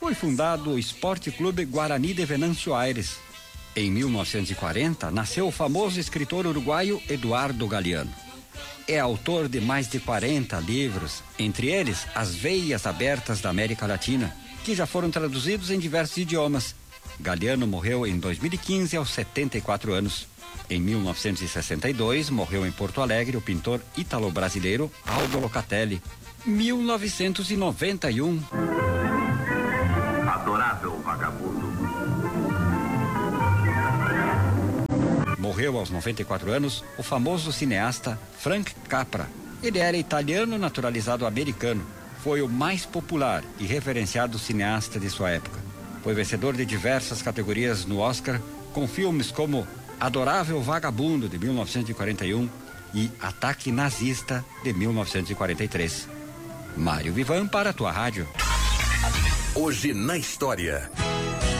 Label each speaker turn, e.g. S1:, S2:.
S1: foi fundado o Esporte Clube Guarani de Venâncio Aires. Em 1940, nasceu o famoso escritor uruguaio Eduardo Galeano. É autor de mais de 40 livros, entre eles As Veias Abertas da América Latina, que já foram traduzidos em diversos idiomas. Galeano morreu em 2015 aos 74 anos. Em 1962, morreu em Porto Alegre o pintor ítalo-brasileiro Aldo Locatelli. 1991.
S2: Adorável vagabundo.
S1: Morreu aos 94 anos o famoso cineasta Frank Capra. Ele era italiano naturalizado americano. Foi o mais popular e referenciado cineasta de sua época. Foi vencedor de diversas categorias no Oscar, com filmes como Adorável Vagabundo, de 1941, e Ataque Nazista, de 1943. Mário Vivan para a tua rádio.
S3: Hoje na história.